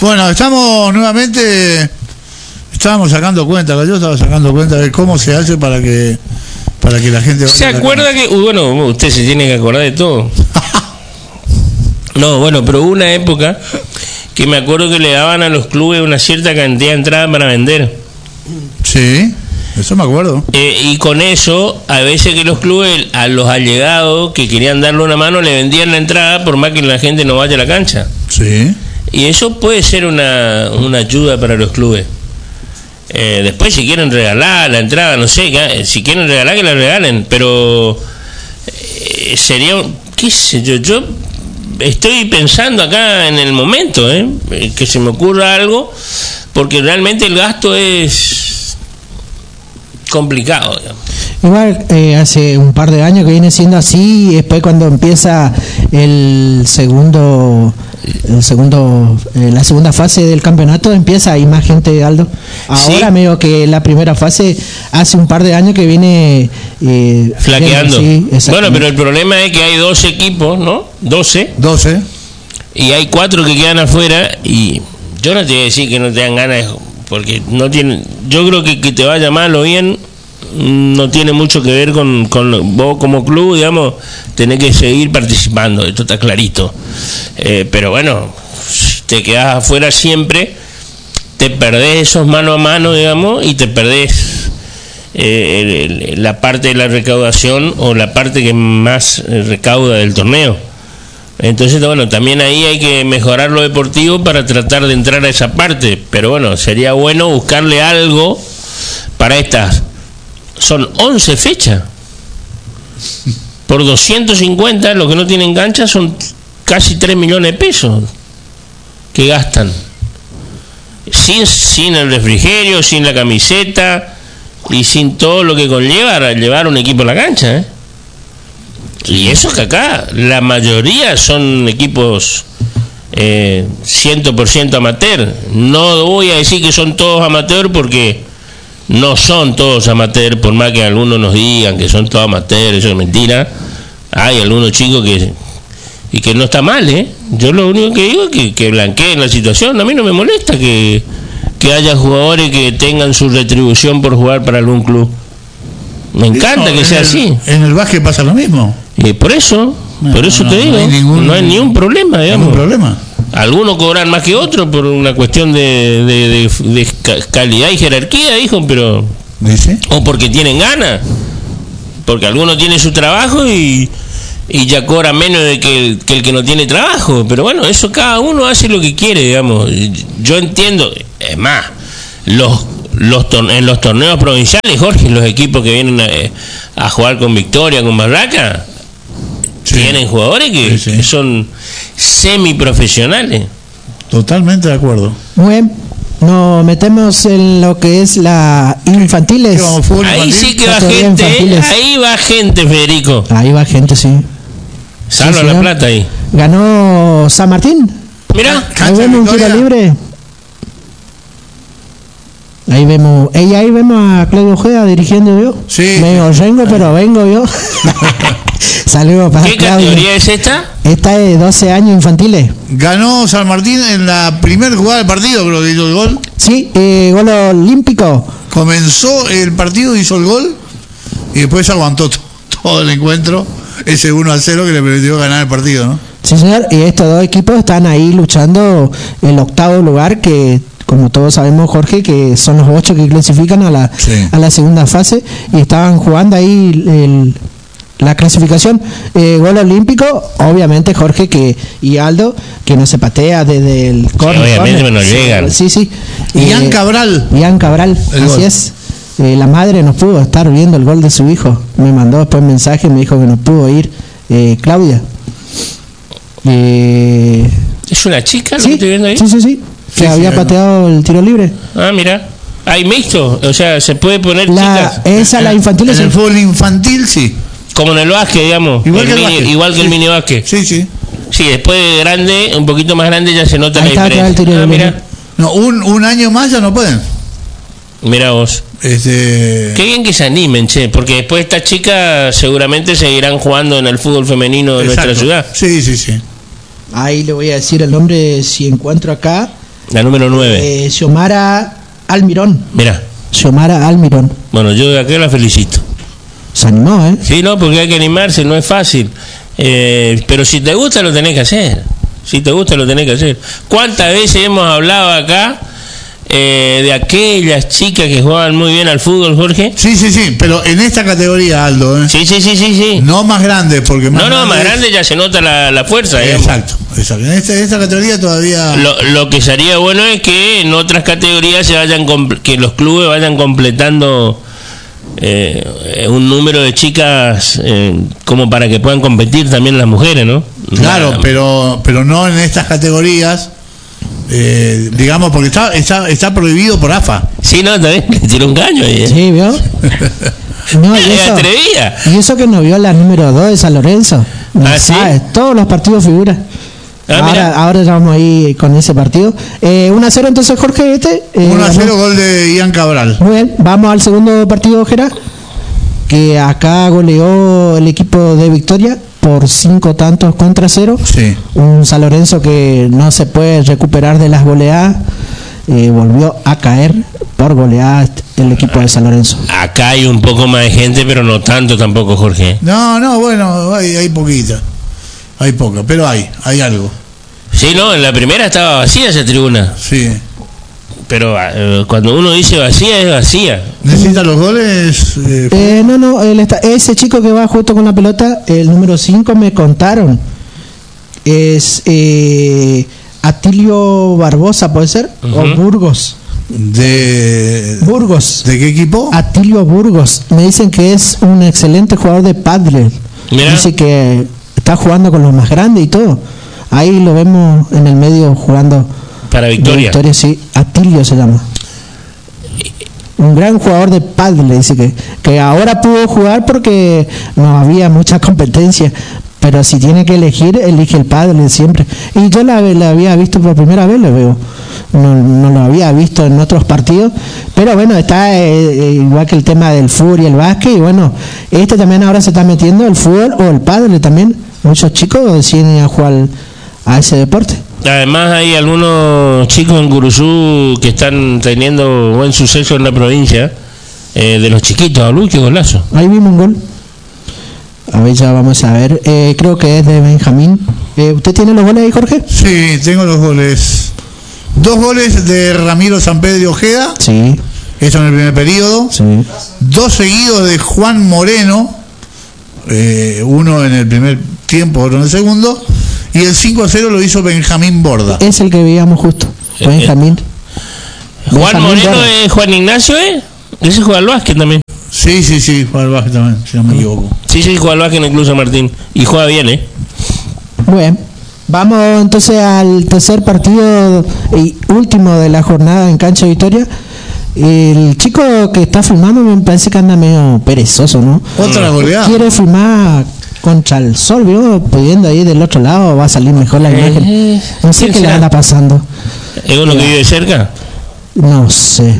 Bueno, estamos nuevamente, estábamos sacando cuenta, yo estaba sacando cuenta de cómo se hace para que la gente... ¿Se acuerda que, bueno, usted se tiene que acordar de todo? No, bueno, pero hubo una época que me acuerdo que le daban a los clubes una cierta cantidad de entradas para vender. Sí, eso me acuerdo. Y con eso, a veces que los clubes, a los allegados que querían darle una mano, le vendían la entrada por más que la gente no vaya a la cancha. Sí. Y eso puede ser una ayuda para los clubes. Después, si quieren regalar la entrada, no sé, si quieren regalar, que la regalen, pero sería, qué sé yo estoy pensando acá en el momento, que se me ocurra algo, porque realmente el gasto es complicado, digamos. Igual hace un par de años que viene siendo así, y después cuando empieza la segunda fase del campeonato, empieza hay más gente, Aldo. Ahora ¿sí? Medio que la primera fase hace un par de años que viene flaqueando. Sí, bueno, pero el problema es que hay 12 equipos, ¿no? 12. Y hay 4 que quedan afuera, y yo no te voy a decir que no te dan ganas, porque no tienen, yo creo que te vaya mal o bien no tiene mucho que ver con vos como club, digamos, tenés que seguir participando, esto está clarito. Pero bueno, te quedás afuera siempre, te perdés esos mano a mano, digamos, y te perdés la parte de la recaudación o la parte que más recauda del torneo. Entonces, bueno, también ahí hay que mejorar lo deportivo para tratar de entrar a esa parte, pero bueno, sería bueno buscarle algo para estas. Son 11 fechas. Por 250, los que no tienen cancha son casi 3 millones de pesos que gastan. Sin el refrigerio, sin la camiseta y sin todo lo que conlleva llevar un equipo a la cancha, Y eso es que acá la mayoría son equipos 100% amateur. No voy a decir que son todos amateur porque no son todos amateurs, por más que algunos nos digan que son todos amateurs, eso es mentira. Hay algunos chicos que no está mal, Yo lo único que digo es que blanqueen la situación. A mí no me molesta que haya jugadores que tengan su retribución por jugar para algún club. Me encanta que sea así. En el básquet pasa lo mismo. Por eso te digo, no hay ningún problema, digamos. Ningún problema. Algunos cobran más que otros por una cuestión de calidad y jerarquía, dijo, pero... ¿Dice? O porque tienen ganas. Porque algunos tienen su trabajo y ya cobra menos que el que no tiene trabajo. Pero bueno, eso cada uno hace lo que quiere, digamos. Yo entiendo, es más, en los torneos provinciales, Jorge, los equipos que vienen a jugar con Victoria, con Barraca, sí, tienen jugadores que son semiprofesionales. Totalmente de acuerdo. Muy bien. Nos metemos en lo que es la infantiles. Ahí sí que va gente, ahí va gente, Federico. Ahí va gente, sí. Salva sí, la plata ahí. Ganó San Martín. Mira, ahí vemos un tiro libre. Ahí vemos a Claudio Ojeda dirigiendo yo. Sí. Medio rengo, pero vengo yo. Saludos para ¿Qué Claudio. categoría es esta? Esta es 12 años infantiles. Ganó San Martín en la primera jugada del partido, creo que hizo el gol. Sí, gol olímpico. Comenzó el partido, hizo el gol y después aguantó todo el encuentro. Ese 1-0 que le permitió ganar el partido, ¿no? Sí, señor. Y estos dos equipos están ahí luchando el octavo lugar, que como todos sabemos, Jorge, que son los 8 que clasifican a la segunda fase, y estaban jugando ahí la clasificación. Gol olímpico, obviamente, Jorge y Aldo, que no se patea desde el córner. Sí, obviamente no llegan. Sí. Ian Cabral, así es. La madre no pudo estar viendo el gol de su hijo. Me mandó después mensaje, me dijo que no pudo ir. Claudia. ¿Es una chica lo que estoy viendo ahí? Sí. Que había pateado el tiro libre. Ah, mira. Hay mixto, o sea, se puede poner chicas. Esa la infantil. En el fútbol infantil, sí. Como en el básquet, digamos. Igual que el mini básquet. Sí. Sí, después de grande, un poquito más grande, ya se nota la diferencia. Mira. No, un año más ya no pueden. Mira vos. Qué bien que se animen, porque después estas chicas seguramente seguirán jugando en el fútbol femenino de nuestra ciudad. Sí. Ahí le voy a decir el nombre si encuentro acá. La número 9. Xiomara Almirón. Mira. Xiomara Almirón. Bueno, yo de acá la felicito. Se animó, ¿eh? Sí, no, porque hay que animarse, no es fácil. Pero si te gusta, lo tenés que hacer. Si te gusta, lo tenés que hacer. ¿Cuántas veces hemos hablado acá de aquellas chicas que jugaban muy bien al fútbol, Jorge? Sí, pero en esta categoría, Aldo, ¿eh? Sí. No más grandes, porque más más grande ya se nota la fuerza. Exacto. En esta categoría todavía... Lo que sería bueno es que en otras categorías que los clubes vayan completando un número de chicas como para que puedan competir también las mujeres, ¿no? Claro, pero no en estas categorías, digamos, porque está prohibido por AFA. Sí, no, también le tiró un caño ahí. Sí, ¿vio? No, y eso que no vio la número 2 de San Lorenzo. No sabe, ¿sí? Todos los partidos figuran. Ahora ya vamos ahí con ese partido. 1-0 entonces, Jorge. 1-0, gol de Ian Cabral. Muy bien, vamos al segundo partido, Gerard, que acá goleó el equipo de Victoria por 5 tantos contra 0. Sí. Un San Lorenzo que no se puede recuperar de las goleadas. Volvió a caer por goleadas el equipo de San Lorenzo. Acá hay un poco más de gente, pero no tanto tampoco, Jorge. No, bueno, hay poquita. Hay poca, pero hay algo. Sí, no, en la primera estaba vacía esa tribuna. Sí. Pero cuando uno dice vacía, es vacía. ¿Necesita los goles? No, ese chico que va justo con la pelota, el número 5, me contaron. Es Atilio Barbosa, ¿puede ser? O Burgos. Burgos. ¿De qué equipo? Atilio Burgos. Me dicen que es un excelente jugador de pádel. Dice que está jugando con los más grandes y todo. Ahí lo vemos en el medio jugando para Victoria. Victoria, sí. Atilio se llama. Un gran jugador de pádel, le dice que ahora pudo jugar porque no había mucha competencia. Pero si tiene que elegir, elige el pádel siempre. Y yo la había visto por primera vez, lo veo. No lo había visto en otros partidos. Pero bueno, está igual que el tema del fútbol y el básquet. Y bueno, también ahora se está metiendo el fútbol o el pádel también. Muchos chicos deciden ir a jugar a ese deporte. Además hay algunos chicos en Guruzú que están teniendo buen suceso en la provincia, de los chiquitos. ¡Qué golazo! Ahí vimos un gol. A ver, ya vamos a ver. Creo que es de Benjamín. ¿Usted tiene los goles ahí, Jorge? Sí, tengo los goles. 2 goles de Ramiro Sampedri Ojeda. Sí. Eso en el primer periodo. Sí. 2 seguidos de Juan Moreno. Uno en el primer tiempo, otro en el segundo. Y el 5-0 lo hizo Benjamín Borda. Es el que veíamos justo. Benjamín. Juan Moreno es Juan Ignacio, Ese juega al básquet también. Sí, juega al básquet también, si no me equivoco. Sí, juega al básquet en el Club San Martín. Y juega bien, Bueno, vamos entonces al tercer partido y último de la jornada en Cancha Victoria. El chico que está filmando me parece que anda medio perezoso, ¿no? Otra goleada. Quiere filmar contra el sol, ¿vio? Pudiendo ahí del otro lado va a salir mejor la imagen. No sé qué le anda pasando. ¿Es uno que vive cerca? No sé,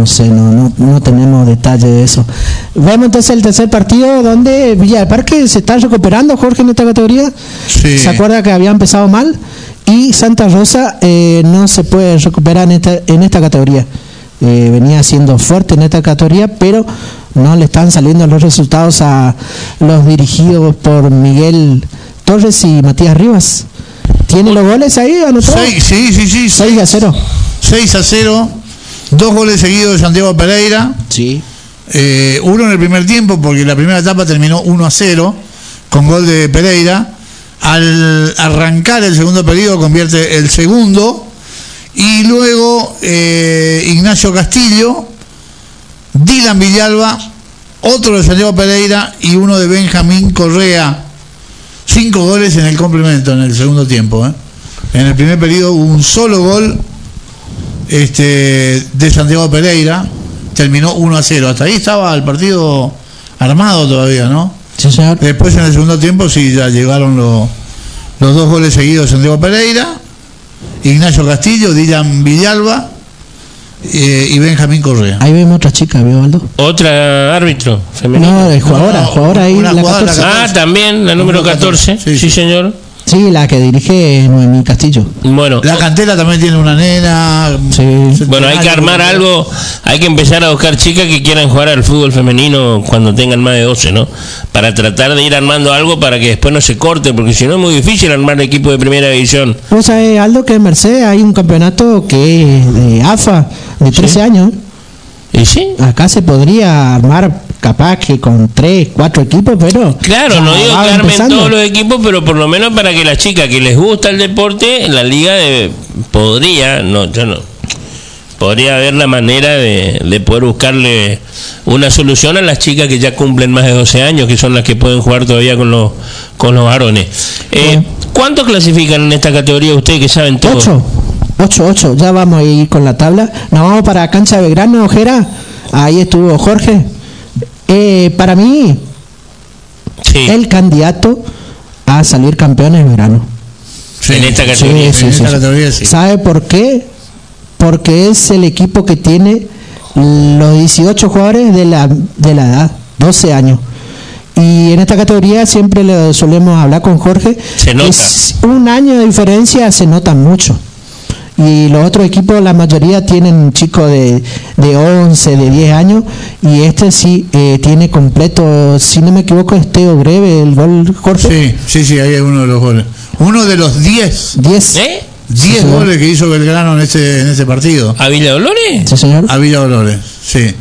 no tenemos detalle de eso. Vemos entonces el tercer partido donde Villa del Parque se está recuperando, Jorge, en esta categoría. Sí. ¿Se acuerda que había empezado mal? Y Santa Rosa no se puede recuperar en esta categoría. Venía siendo fuerte en esta categoría, pero no le están saliendo los resultados a los dirigidos por Miguel Torres y Matías Rivas. ¿Tiene los goles ahí anotados? Sí. 6-0. 6-0. 2 goles seguidos de Santiago Pereira. Sí. Uno en el primer tiempo, porque la primera etapa terminó 1-0 con gol de Pereira. Al arrancar el segundo periodo convierte el segundo. Y luego Ignacio Castillo, Dylan Villalba, otro de Santiago Pereira y uno de Benjamín Correa. 5 goles en el complemento en el segundo tiempo. En el primer periodo hubo un solo gol de Santiago Pereira. Terminó 1-0. Hasta ahí estaba el partido armado todavía, ¿no? Sí, señor. Después en el segundo tiempo sí ya llegaron los 2 goles seguidos de Santiago Pereira, Ignacio Castillo, Dylan Villalba y Benjamín Correa. Ahí vemos otra chica, ¿vio, Aldo? ¿Otra árbitro femenina? No, jugadora ahí, la 14. También, la número 14. Sí, señor. Sí, la que dirige Noemí Castillo. Bueno, la cantera también tiene una nena. Sí. Bueno, hay que armar algo, hay que empezar a buscar chicas que quieran jugar al fútbol femenino cuando tengan más de 12, ¿no? Para tratar de ir armando algo para que después no se corte, porque si no es muy difícil armar equipo de primera división. ¿Vos sabés, Aldo, que en Mercedes hay un campeonato que es de AFA, de 13 años? ¿Y sí? Acá se podría armar capaz que con 3, 4 equipos, pero... Claro, no digo que armen todos los equipos, pero por lo menos para que las chicas que les gusta el deporte, la liga podría haber la manera de poder buscarle una solución a las chicas que ya cumplen más de 12 años, que son las que pueden jugar todavía con los varones. ¿Cuántos clasifican en esta categoría ustedes que saben todo? 8, ya vamos a ir con la tabla. Nos vamos para Cancha de Belgrano, Ojera. Ahí estuvo Jorge. Para mí, el candidato a salir campeón es Belgrano. Sí, en esta categoría. Sí. ¿Sabe por qué? Porque es el equipo que tiene los 18 jugadores de la edad, 12 años. Y en esta categoría siempre le solemos hablar con Jorge. Se nota. Es un año de diferencia, se nota mucho. Y los otros equipos, la mayoría tienen chicos de 11, de 10 años, y este sí tiene completo, si no me equivoco, es Teo Greve, el gol, Jorge. Sí, ahí hay uno de los goles. Uno de los 10. 10 goles que hizo Belgrano en ese partido. ¿A Villa Dolores? Sí, señor. A Villa Dolores, sí.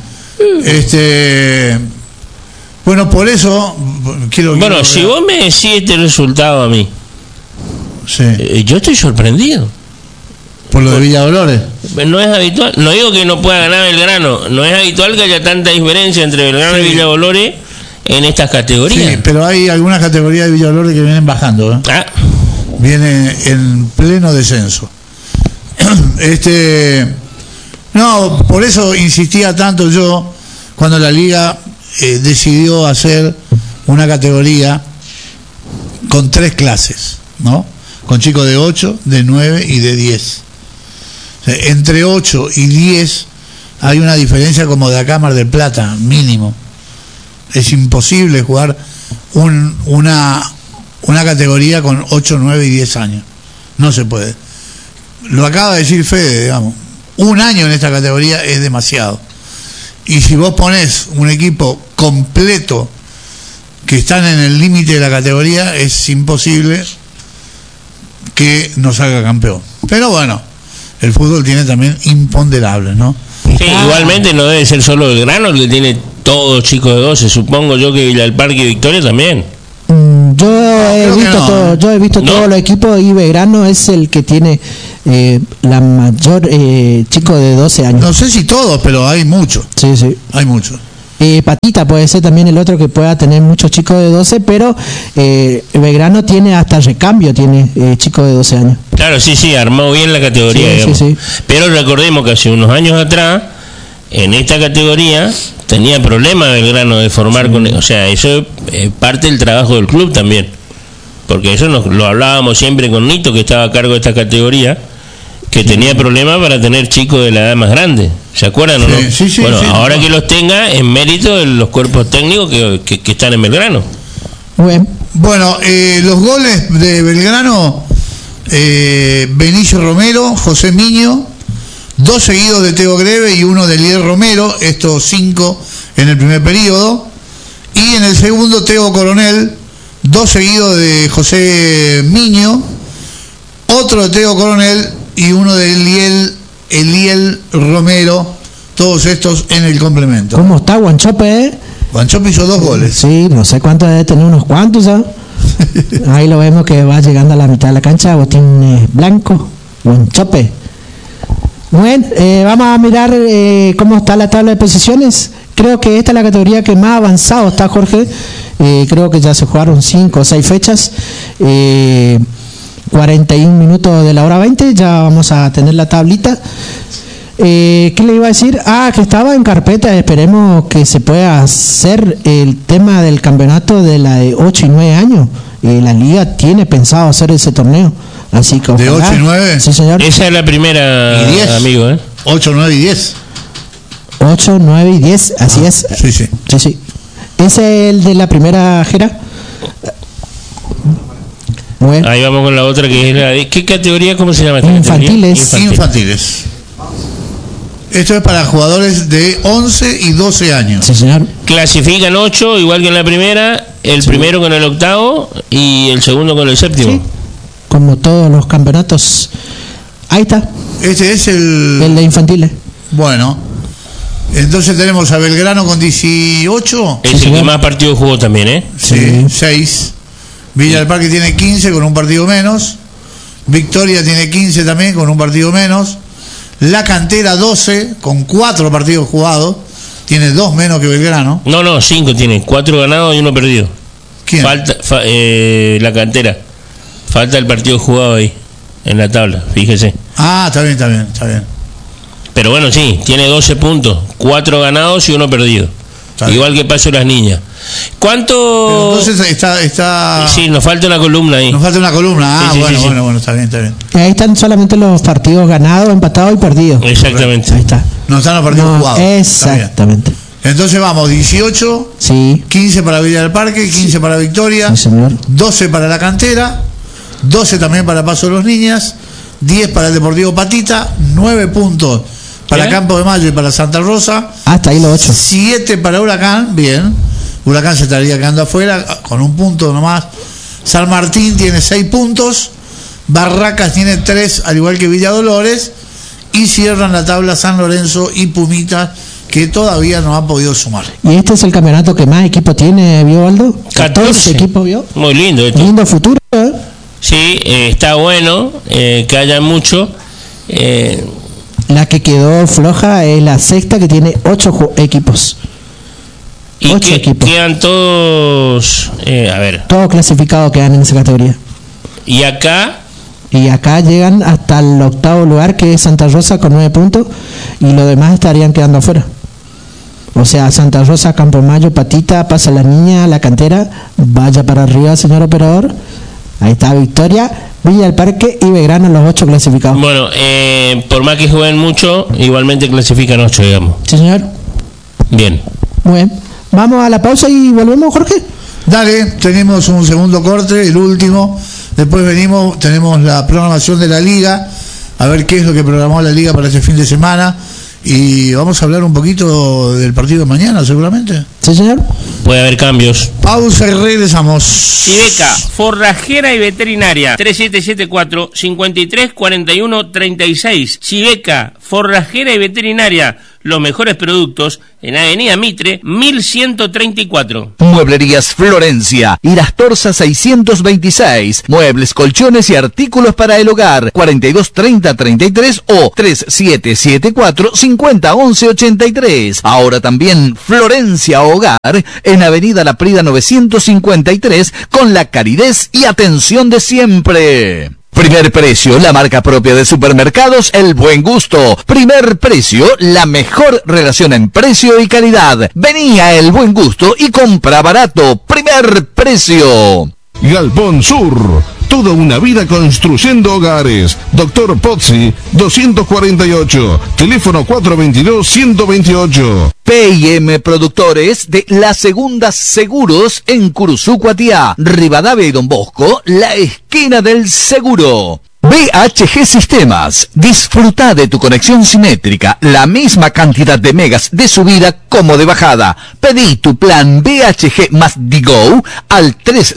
Bueno, por eso quiero si vos me decís este resultado a mí, yo estoy sorprendido. ¿Por lo de Villa Dolores? No es habitual, no digo que no pueda ganar Belgrano, no es habitual que haya tanta diferencia entre Belgrano y Villa Dolores en estas categorías. Sí, pero hay algunas categorías de Villa Dolores que vienen bajando, Viene en pleno descenso. No, por eso insistía tanto yo cuando la liga decidió hacer una categoría con 3 clases, ¿no? Con chicos de 8, de 9 y de 10. O sea, entre 8 y 10 hay una diferencia como de acá a Mar del Plata, mínimo. Es imposible jugar una categoría con 8, 9 y 10 años. No se puede. Lo acaba de decir Fede, digamos. Un año en esta categoría es demasiado. Y si vos ponés un equipo completo que están en el límite de la categoría, es imposible que no salga campeón. Pero bueno, el fútbol tiene también imponderables, ¿no? Sí, igualmente no debe ser solo el Grano el que tiene todos chicos de 12, supongo yo que Villa del Parque y Victoria también. Yo he visto todos los equipos y Belgrano es el que tiene la mayor chico de 12 años. No sé si todos, pero hay muchos. Sí. Hay muchos. Patita puede ser también el otro que pueda tener muchos chicos de 12, pero Belgrano tiene hasta recambio, tiene chicos de 12 años. Claro, sí, armó bien la categoría, sí. Pero recordemos que hace unos años atrás, en esta categoría, tenía problemas Belgrano de formar o sea, eso es parte del trabajo del club también. Porque eso lo hablábamos siempre con Nito, que estaba a cargo de esta categoría, que tenía problemas para tener chicos de la edad más grande. ¿Se acuerdan o no? Sí, bueno, ahora que los tenga, en mérito de los cuerpos técnicos que están en Belgrano. Bueno, los goles de Belgrano, Benicio Romero, José Miño, 2 seguidos de Teo Greve y 1 de Lier Romero, estos 5 en el primer periodo. Y en el segundo, Teo Coronel, 2 seguidos de José Miño, otro de Teo Coronel y 1 de Eliel Romero, todos estos en el complemento. ¿Cómo está Guanchope? Guanchope hizo 2 goles. Sí, no sé cuántos debe tener, unos cuantos, ¿sabes? Ahí lo vemos que va llegando a la mitad de la cancha, botín blanco, Guanchope. Bueno, vamos a mirar cómo está la tabla de posiciones. Creo que esta es la categoría que más avanzado está, Jorge. Creo que ya se jugaron 5 o 6 fechas. 41 minutos de la hora 20, ya vamos a tener la tablita. ¿Qué le iba a decir? Que estaba en carpeta, esperemos que se pueda hacer el tema del campeonato de la de 8 y 9 años. La liga tiene pensado hacer ese torneo, así que ojalá. ¿De 8 y 9? Sí, señor. Esa es la primera, y 10, amigo, 8, 9 y 10. 8, 9 y 10, así es. Sí. Ese es el de la primera, Jera. Bueno. Ahí vamos con la otra que es la de... ¿Qué categoría? ¿Cómo se llama? Infantiles. Esto es para jugadores de 11 y 12 años. Sí, señor. Clasifican 8, igual que en la primera, el primero con el octavo y el segundo con el séptimo. Sí. Como todos los campeonatos. Ahí está. Este es el de infantiles. Bueno. Entonces tenemos a Belgrano con 18. Es el que más partidos jugó también, ¿eh? Sí, 6. Villa del Parque tiene 15 con un partido menos. Victoria tiene 15 también con un partido menos. La Cantera 12 con 4 partidos jugados. Tiene 2 menos que Belgrano. No, 5 tiene. 4 ganados y 1 perdido. ¿Quién? Falta La Cantera. Falta el partido jugado ahí, en la tabla, fíjese. Ah, está bien. Pero bueno, sí, tiene 12 puntos. 4 ganados y 1 perdido. Igual que Paso las Niñas. ¿Cuánto? Pero entonces está... Sí, nos falta una columna ahí. Nos falta una columna. Bueno, está bien. Ahí están solamente los partidos ganados, empatados y perdidos. Exactamente. Ahí está. No están los partidos jugados. Exactamente. Entonces vamos, 18, sí. 15 para Villa del Parque, 15 para Victoria, sí, señor. 12 para La Cantera, 12 también para Paso de los Niñas, 10 para el Deportivo Patita, 9 puntos para Campo de Mayo y para Santa Rosa. Hasta ahí los 8. 7 para Huracán, bien. Huracán se estaría quedando afuera con un punto nomás. San Martín tiene 6 puntos. Barracas tiene 3, al igual que Villa Dolores. Y cierran la tabla San Lorenzo y Pumitas, que todavía no ha podido sumar. ¿Y este es el campeonato que más equipo tiene, vio Aldo? 14 equipos, vio. Muy lindo esto. Lindo futuro, ¿eh? Sí, está bueno que haya mucho. La que quedó floja es la sexta, que tiene 8 equipos. Y 8 equipos. Quedan todos, a ver. Todos clasificados quedan en esa categoría. Y acá llegan hasta el octavo lugar, que es Santa Rosa, con 9 puntos. Y los demás estarían quedando afuera. O sea, Santa Rosa, Campo Mayo, Patita, Pasa la Niña, La Cantera. Vaya para arriba, señor operador. Ahí está Victoria, Villa del Parque y Belgrano, los 8 clasificados. Bueno, por más que jueguen mucho, igualmente clasifican 8, digamos. Sí, señor. Bien. Muy bien. Vamos a la pausa y volvemos, Jorge. Dale, tenemos un segundo corte, el último. Después tenemos la programación de la Liga. A ver qué es lo que programó la Liga para este fin de semana. Y vamos a hablar un poquito del partido de mañana, seguramente. Sí, señor. Puede haber cambios. Pausa y regresamos. Civeca, forrajera y veterinaria. 3774-5341-36. Civeca, forrajera y veterinaria. Los mejores productos en Avenida Mitre, 1134. Mueblerías Florencia, Iras Torza 626. Muebles, colchones y artículos para el hogar. 423033 o 3774-501183. Ahora también Florencia Hogar en Avenida La Prida 953, con la calidez y atención de siempre. Primer Precio, la marca propia de supermercados El Buen Gusto. Primer Precio, la mejor relación en precio y calidad. Vení a El Buen Gusto y compra barato. Primer Precio. Galpón Sur, toda una vida construyendo hogares. Doctor Pozzi, 248, teléfono 422-128. P&M Productores de La Segunda Seguros en Curuzú, Cuatiá, Rivadavia y Don Bosco, la esquina del seguro. BHG Sistemas, disfruta de tu conexión simétrica, la misma cantidad de megas de subida como de bajada. Pedí tu plan BHG más Digo al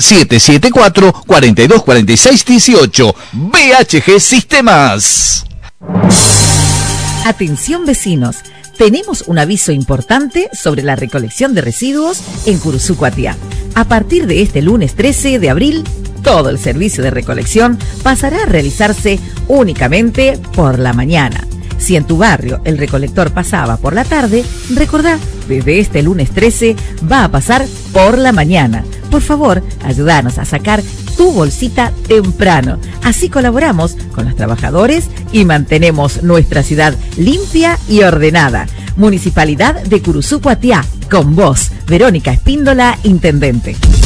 3774-424618. BHG Sistemas. Atención vecinos, tenemos un aviso importante sobre la recolección de residuos en Curuzú, Cuatiá. A partir de este lunes 13 de abril, todo el servicio de recolección pasará a realizarse únicamente por la mañana. Si en tu barrio el recolector pasaba por la tarde, recordá, desde este lunes 13 va a pasar por la mañana. Por favor, ayúdanos a sacar tu bolsita temprano. Así colaboramos con los trabajadores y mantenemos nuestra ciudad limpia y ordenada. Municipalidad de Curuzú, Cuatiá, con vos, Verónica Espíndola, Intendente.